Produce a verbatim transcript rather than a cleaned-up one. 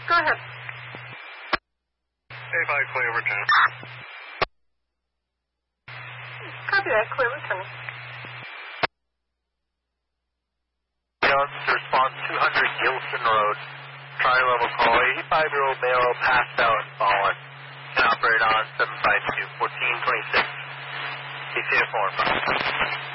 Go ahead. eight five, clear, return. Copy that, clear, return. Young's response two hundred Gilson Road. Tri-level call, eighty-five-year-old male passed out and fallen. Can operate on seven five two, fourteen twenty-six. C C F four.